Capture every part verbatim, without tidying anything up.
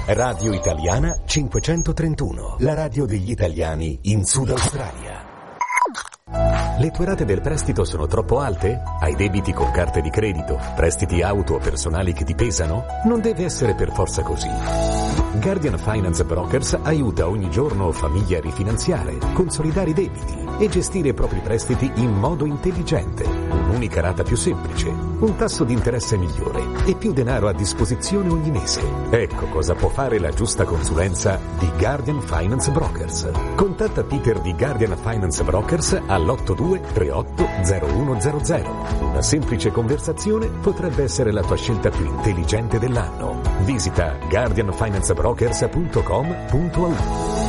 Radio Italiana cinquecentotrentuno, la radio degli italiani in Sud Australia. Le tue rate del prestito sono troppo alte? Hai debiti con carte di credito, prestiti auto o personali che ti pesano? Non deve essere per forza così. Guardian Finance Brokers aiuta ogni giorno famiglie a rifinanziare, consolidare i debiti e gestire i propri prestiti in modo intelligente. Un'unica rata più semplice, un tasso di interesse migliore e più denaro a disposizione ogni mese. Ecco cosa può fare la giusta consulenza di Guardian Finance Brokers. Contatta Peter di Guardian Finance Brokers all'otto due tre otto zero uno zero zero. Una semplice conversazione potrebbe essere la tua scelta più intelligente dell'anno. Visita guardian finance brokers punto com punto a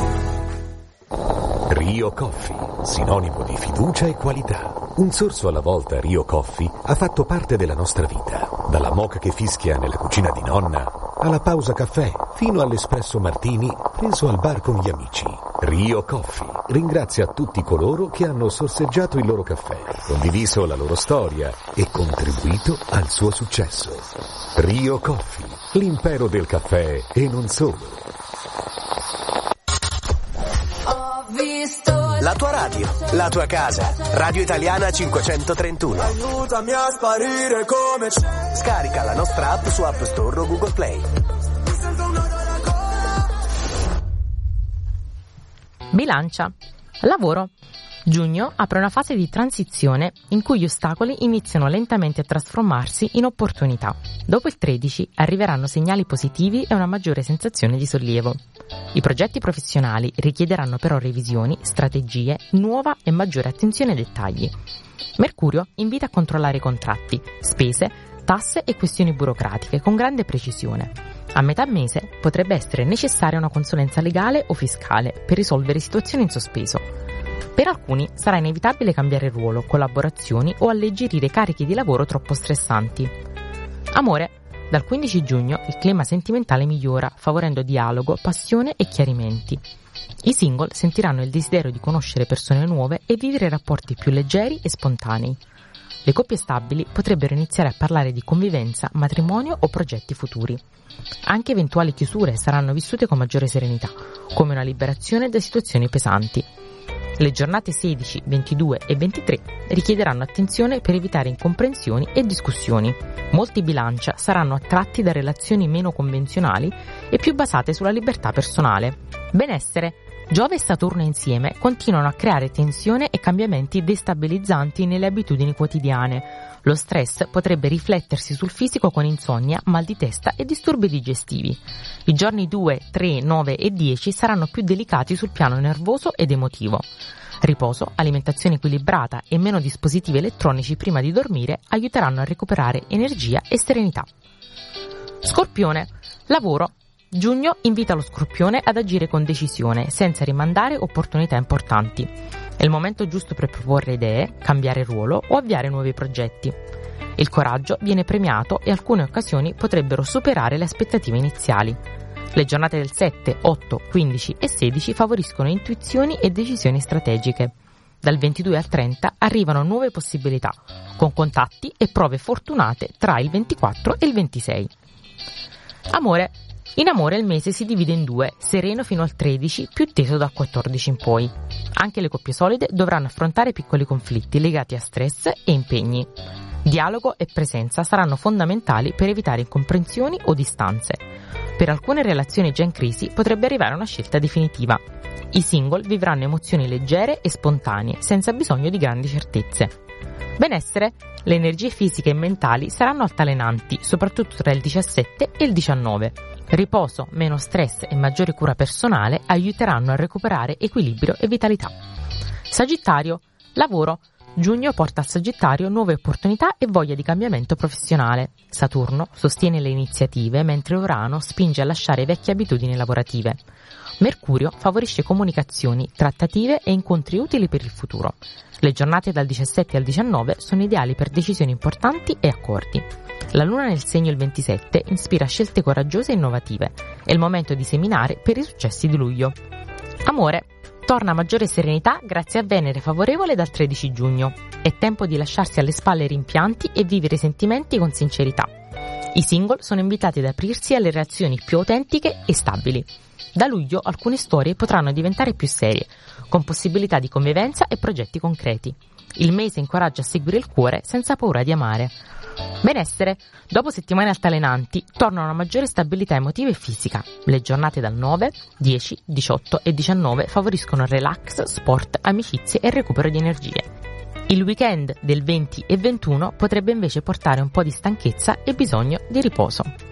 u. Rio Coffee, sinonimo di fiducia e qualità. Un sorso alla volta Rio Coffee ha fatto parte della nostra vita. Dalla moka che fischia nella cucina di nonna, alla pausa caffè, fino all'espresso martini preso al bar con gli amici. Rio Coffee ringrazia tutti coloro che hanno sorseggiato il loro caffè, condiviso la loro storia e contribuito al suo successo. Rio Coffee, l'impero del caffè e non solo. La tua radio, la tua casa. Radio Italiana cinquecentotrentuno. Aiutami a sparire come c'è. Scarica la nostra app su App Store o Google Play. Bilancia. Lavoro. Giugno apre una fase di transizione in cui gli ostacoli iniziano lentamente a trasformarsi in opportunità. Dopo il tredici arriveranno segnali positivi e una maggiore sensazione di sollievo. I progetti professionali richiederanno però revisioni, strategie, nuova e maggiore attenzione ai dettagli. Mercurio invita a controllare i contratti, spese, tasse e questioni burocratiche con grande precisione. A metà mese potrebbe essere necessaria una consulenza legale o fiscale per risolvere situazioni in sospeso. Per alcuni sarà inevitabile cambiare ruolo, collaborazioni o alleggerire carichi di lavoro troppo stressanti. Amore. Dal quindici giugno il clima sentimentale migliora, favorendo dialogo, passione e chiarimenti. I single sentiranno il desiderio di conoscere persone nuove e vivere rapporti più leggeri e spontanei. Le coppie stabili potrebbero iniziare a parlare di convivenza, matrimonio o progetti futuri. Anche eventuali chiusure saranno vissute con maggiore serenità, come una liberazione da situazioni pesanti. Le giornate sedici, ventidue e ventitré richiederanno attenzione per evitare incomprensioni e discussioni. Molti bilancia saranno attratti da relazioni meno convenzionali e più basate sulla libertà personale. Benessere. Giove e Saturno insieme continuano a creare tensione e cambiamenti destabilizzanti nelle abitudini quotidiane. Lo stress potrebbe riflettersi sul fisico con insonnia, mal di testa e disturbi digestivi. I giorni due, tre, nove e dieci saranno più delicati sul piano nervoso ed emotivo. Riposo, alimentazione equilibrata e meno dispositivi elettronici prima di dormire aiuteranno a recuperare energia e serenità. Scorpione. Lavoro. Giugno invita lo Scorpione ad agire con decisione, senza rimandare opportunità importanti. È il momento giusto per proporre idee, cambiare ruolo o avviare nuovi progetti. Il coraggio viene premiato e alcune occasioni potrebbero superare le aspettative iniziali. Le giornate del sette, otto, quindici e sedici favoriscono intuizioni e decisioni strategiche. Dal ventidue al trenta arrivano nuove possibilità, con contatti e prove fortunate tra il ventiquattro e il ventisei. Amore. In amore il mese si divide in due, sereno fino al tredici, più teso dal quattordici in poi. Anche le coppie solide dovranno affrontare piccoli conflitti legati a stress e impegni. Dialogo e presenza saranno fondamentali per evitare incomprensioni o distanze. Per alcune relazioni già in crisi potrebbe arrivare una scelta definitiva. I single vivranno emozioni leggere e spontanee, senza bisogno di grandi certezze. Benessere. Le energie fisiche e mentali saranno altalenanti, soprattutto tra il diciassette e il diciannove. Riposo, meno stress e maggiore cura personale aiuteranno a recuperare equilibrio e vitalità. Sagittario. Lavoro. Giugno porta a Sagittario nuove opportunità e voglia di cambiamento professionale. Saturno sostiene le iniziative, mentre Urano spinge a lasciare vecchie abitudini lavorative. Mercurio favorisce comunicazioni, trattative e incontri utili per il futuro. Le giornate dal diciassette al diciannove sono ideali per decisioni importanti e accordi. La luna nel segno il ventisette ispira scelte coraggiose e innovative. È il momento di seminare per i successi di luglio. Amore. Torna maggiore serenità grazie a Venere favorevole dal tredici giugno. È tempo di lasciarsi alle spalle rimpianti e vivere i sentimenti con sincerità. I single sono invitati ad aprirsi alle reazioni più autentiche e stabili. Da luglio alcune storie potranno diventare più serie, con possibilità di convivenza e progetti concreti. Il mese incoraggia a seguire il cuore senza paura di amare. Benessere. Dopo settimane altalenanti, torna una maggiore stabilità emotiva e fisica. Le giornate dal nove, dieci, diciotto e diciannove favoriscono relax, sport, amicizie e recupero di energie. Il weekend del venti e ventuno potrebbe invece portare un po' di stanchezza e bisogno di riposo.